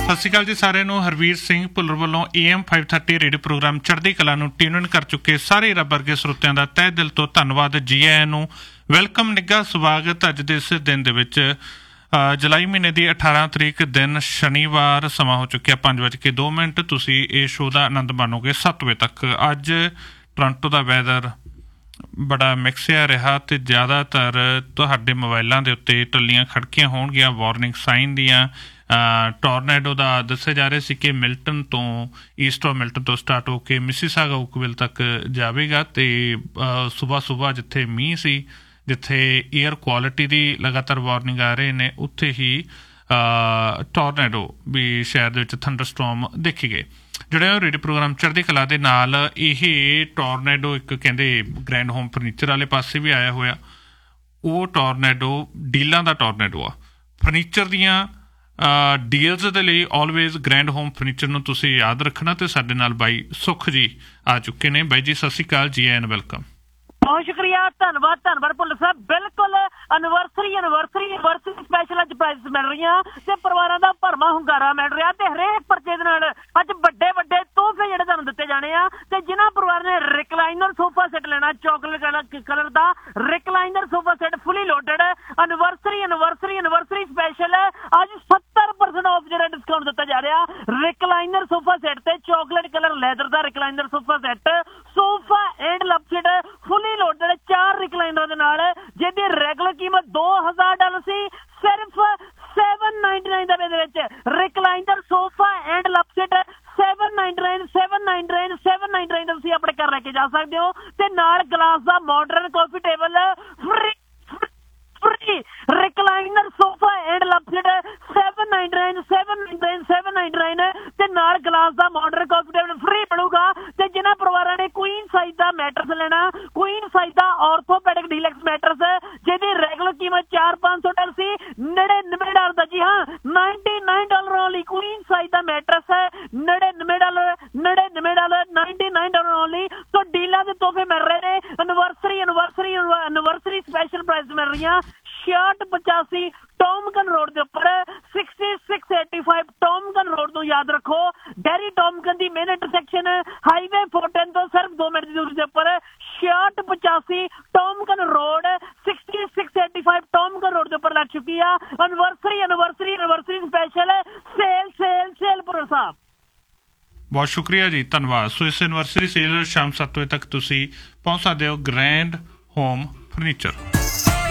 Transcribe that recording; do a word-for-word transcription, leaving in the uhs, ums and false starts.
ਸਤਿ ਸ਼੍ਰੀ ਅਕਾਲ ਜੀ ਸਾਰਿਆਂ ਨੂੰ। ਹਰਵੀਰ ਸਿੰਘ ਭੁੱਲਰ ਵੱਲੋਂ A M five thirty radio programme ਚੜ੍ਹਦੀ ਕਲਾ ਨੂੰ ਟਿਊਨ ਇਨ ਕਰ ਚੁੱਕੇ ਸਾਰੇ ਰੱਬ ਵਰਗੇ ਸਰੋਤਿਆਂ ਦਾ ਤਹਿ ਦਿਲ ਤੋਂ ਧੰਨਵਾਦ। ਜੀ ਆਇਆਂ ਨੂੰ, ਵੈਲਕਮ, ਨਿੱਘਾ ਸਵਾਗਤ। ਅੱਜ ਦੇ ਇਸ ਦਿਨ ਦੇ ਵਿੱਚ ਜੁਲਾਈ ਮਹੀਨੇ ਦੀ ਅਠਾਰਾਂ ਤਰੀਕ ਦਿਨ ਸ਼ਨੀਵਾਰ, ਸਮਾਂ ਹੋ ਚੁੱਕਿਆ ਪੰਜ ਵੱਜ ਕੇ ਦੋ ਮਿੰਟ। ਤੁਸੀਂ ਇਹ ਸ਼ੋਅ ਦਾ ਆਨੰਦ ਮਾਣੋਗੇ ਸੱਤ ਵਜੇ ਤੱਕ। ਅੱਜ ਟੋਰਾਂਟੋ ਦਾ ਵੈਦਰ ਬੜਾ ਮਿਕਸਿਆ ਰਿਹਾ ਅਤੇ ਜ਼ਿਆਦਾਤਰ ਤੁਹਾਡੇ ਮੋਬਾਈਲਾਂ ਦੇ ਉੱਤੇ ਟੱਲੀਆਂ ਖੜਕੀਆਂ ਹੋਣਗੀਆਂ ਵਾਰਨਿੰਗ ਸਾਈਨ ਦੀਆਂ। ਟੋਰਨੇਡੋ ਦਾ ਦੱਸਿਆ ਜਾ ਰਿਹਾ ਸੀ ਕਿ ਮਿਲਟਨ ਤੋਂ, ਈਸਟ ਆਫ ਮਿਲਟਨ ਤੋਂ ਸਟਾਰਟ ਹੋ ਕੇ ਮਿਸੀਸਾਗਾ ਓਕਵਿਲ ਤੱਕ ਜਾਵੇਗਾ। ਅਤੇ ਸੁਬਾਹ ਸੁਬਾਹ ਜਿੱਥੇ ਮੀਂਹ ਸੀ, ਜਿੱਥੇ ਏਅਰ ਕੁਆਲਿਟੀ ਦੀ ਲਗਾਤਾਰ ਵਾਰਨਿੰਗ ਆ ਰਹੇ ਨੇ, ਉੱਥੇ ਹੀ ਟੋਰਨੇਡੋ ਵੀ ਸ਼ਹਿਰ ਦੇ ਵਿੱਚ ਥੰਡਰਸਟੋਰਮ ਦੇਖੇ ਗਏ। ਜਿਹੜੇ ਰੇਡੀਓ ਪ੍ਰੋਗਰਾਮ ਚੜ੍ਹਦੀ ਕਲਾ ਦੇ ਨਾਲ ਇਹ ਟੋਰਨੇਡੋ ਇੱਕ ਕਹਿੰਦੇ ਗ੍ਰੈਂਡ ਹੋਮ ਫਰਨੀਚਰ ਵਾਲੇ ਪਾਸੇ ਵੀ ਆਇਆ ਹੋਇਆ। ਉਹ ਟੋਰਨੇਡੋ ਡੀਲਾਂ ਦਾ ਟੋਰਨੇਡੋ ਆ। ਫਰਨੀਚਰ ਦੀਆਂ ਡੀਲਸ ਦੇ ਲਈ ਆਲਵੇਜ਼ ਗ੍ਰੈਂਡ ਹੋਮ ਫਰਨੀਚਰ ਨੂੰ ਤੁਸੀਂ ਯਾਦ ਰੱਖਣਾ। ਤੇ ਸਾਡੇ ਨਾਲ ਬਾਈ ਸੁੱਖ ਜੀ ਆ ਚੁੱਕੇ ਨੇ। ਬਾਈ ਜੀ ਸਤਿ ਸ਼੍ਰੀ ਅਕਾਲ, ਜੀ ਐਨ ਵੈਲਕਮ। ਬਹੁਤ ਸ਼ੁਕਰੀਆ, ਧੰਨਵਾਦ ਧੰਨਵਾਦ ਭੁੱਲਰ ਸਾਹਿਬ। ਬਿਲਕੁਲ ਐਨਵਰਸਰੀ ਐਨਵਰਸਰੀ ਐਨਵਰਸਰੀ ਸਪੈਸ਼ਲ ਅੱਜ ਪ੍ਰਾਈਜ਼ ਮਿਲ ਰਹੀਆਂ ਤੇ ਪਰਿਵਾਰਾਂ ਦਾ ਭਰਵਾਂ ਹੁੰਗਾਰਾ ਮਿਲ ਰਿਹਾ ਤੇ ਹਰੇਕ ਪਰਚੇ ਦੇ ਨਾਲ ਅੱਜ ਵੱਡੇ ਵੱਡੇ ਤੋਹਫੇ ਜਿਹੜੇ ਤੁਹਾਨੂੰ ਦਿੱਤੇ ਜਾਣੇ ਆ। ਤੇ ਜਿਨ੍ਹਾਂ ਪਰਿਵਾਰ ਨੇ ਰਿਕਲਾਈਨਰ ਸੋਫਾ ਸੈੱਟ ਲੈਣਾ, ਚੌਕਲੇਟ ਕਲਰ ਦਾ ਰਿਕਲਾਈਨਰ ਸੋਫਾ ਸੈੱਟ ਫੁੱਲੀ loaded, anniversary anniversary anniversary special ਅੱਜ ਸੱਤਰ ਪਰਸੈਂਟ ਆਫ ਜਿਹੜਾ ਡਿਸਕਾਊਂਟ ਦਿੱਤਾ ਜਾ ਰਿਹਾ ਰਿਕਲਾਈਨਰ ਸੋਫਾ ਸੈੱਟ ਤੇ। Chocolate colour leather the recliner sofa set, sofa and ਲਵਸੀਟ fully loaded ਚਾਰ ਰਿਕਲਾਈਨਰਾਂ ਦੇ ਨਾਲ, ਜਿਹਦੀ ਰੈਗੂਲਰ ਕੀਮਤ ਦੋ ਹਜ਼ਾਰ ਡਾਲਰ ਸੀ, ਸਿਰਫ ਸੈਵਨ ਨਾਈਨਟੀ ਨਾਈਨ ਦੇ ਵਿੱਚ recliner sofa and ਲਵਸੀਟ seven ninety nine seven ninety nine seven ninety nine ਤੁਸੀਂ ਆਪਣੇ ਘਰ ਲੈ ਕੇ ਜਾ ਸਕਦੇ ਹੋ। ਤੇ ਨਾਲ glass the modern coffee table free free recliner sofa and ਲਵਸੀਟ seven ninety nine seven ninety nine seven ninety nine ਤੇ ਨਾਲ ਗਲਾਸ ਦਾ ਮਾਡਰਨ ਕਾਫੀ ਟੇਬਲ ਫ੍ਰੀ ਮਿਲੂਗਾ। ਤੇ ਜਿਹਨਾਂ ਪਰਿਵਾਰਾਂ ਨੇ ਕੁਈਨ ਸਾਈਜ਼ ਦਾ ਮੈਟਰਸ ਲੈਣਾ, ਕੁਈਨ ਸਾਈਜ਼ ਦਾ ਆਰਥੋਪੈਡਿਕ ਡੀਲੈਕਸ ਮੈਟਰਸ, ਜਿਹਦੀ regular ਕੀਮਤ ਚਾਰ ਪੰਜ ਸੌ ਡਾਲਰ ਸੀ, ਨੜਿਨਵੇਂ ਡਾਲਰ ਦਾ, ਜੀ ਹਾਂ ninety nine dollar only. Queen size ਦਾ ਮੈਟਰਸ ਨੜਿਨਵੇਂ ਡਾਲਰ ਨੜਿਨਵੇਂ dollar ninety nine dollar only. ਸੋ ਡੀਲਾਂ ਦੇ ਤੋਹਫੇ ਮਿਲ ਰਹੇ ਨੇ। Anniversary anniversary anniversary special prize ਮਿਲ ਰਹੀਆਂ। ਛਿਆਹਠ ਪਚਾਸੀ ਟੋਮਕਨ ਰੋਡ ਦੇ ਉੱਪਰ, sixty six eighty five ਟੋਮਕਨ road ਨੂੰ ਯਾਦ ਰੱਖੋ। ਡੈਰੀ ਟੋਮਕਨ ਦੀ main intersection highway four ten ਤੋਂ ਸਿਰਫ ਦੋ ਮਿੰਟ ਦੀ ਦੂਰੀ ਦੇ ਉੱਪਰ, ਛਿਆਹਠ ਪਚਾਸੀ ਟੋਮਕਨ road, sixty six eighty five ਟੋਮਕਨ road ਦੇ ਉੱਪਰ ਲੱਗ ਚੁੱਕੀ ਆ anniversary anniversary anniversary special sale sale sale Bhullar ਸਾਹਿਬ। ਬਹੁਤ ਸ਼ੁਕਰੀਆ ਜੀ, ਧੰਨਵਾਦ। ਸੋ ਇਸ ਐਨਵਰਸਰੀ ਸੇਲ ਸ਼ਾਮ ਸੱਤ ਵਜੇ ਤੱਕ ਤੁਸੀਂ ਪਹੁੰਚ ਸਕਦੇ ਹੋ ਗ੍ਰੈਂਡ ਹੋਮ ਫਰਨੀਚਰ।